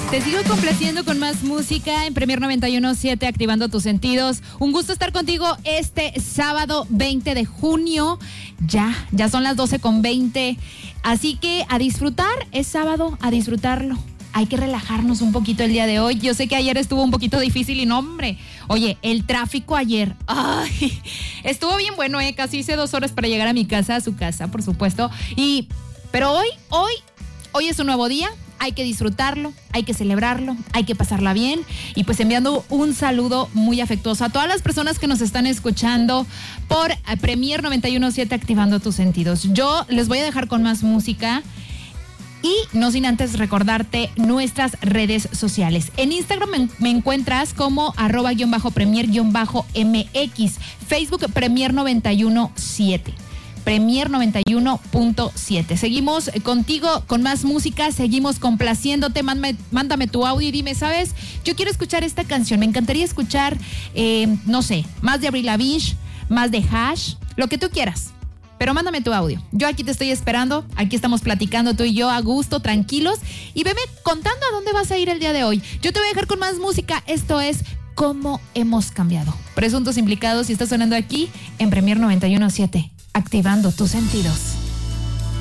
Te sigo complaciendo con más música en Premier 91.7, activando tus sentidos. Un gusto estar contigo este sábado 20 de junio. Ya son las 12:20. Así que a disfrutar, es sábado, a disfrutarlo. Hay que relajarnos un poquito el día de hoy. Yo sé que ayer estuvo un poquito difícil y no, hombre. Oye, el tráfico ayer, estuvo bien bueno, casi hice 2 horas para llegar a mi casa, a su casa, por supuesto. Pero hoy es un nuevo día. Hay que disfrutarlo, hay que celebrarlo, hay que pasarla bien. Y pues enviando un saludo muy afectuoso a todas las personas que nos están escuchando por Premier 91.7, activando tus sentidos. Yo les voy a dejar con más música y no sin antes recordarte nuestras redes sociales. En Instagram me encuentras como @-premier-mx, Facebook Premier 91.7. Premier 91.7. Seguimos contigo con más música, seguimos complaciéndote. Mándame tu audio y dime, ¿sabes? Yo quiero escuchar esta canción. Me encantaría escuchar, no sé, más de Avril Lavigne, más de Hash, lo que tú quieras. Pero mándame tu audio. Yo aquí te estoy esperando. Aquí estamos platicando tú y yo a gusto, tranquilos. Y veme contando a dónde vas a ir el día de hoy. Yo te voy a dejar con más música. Esto es Cómo hemos cambiado. Presuntos implicados y está sonando aquí en Premier 91.7. Activando tus sentidos.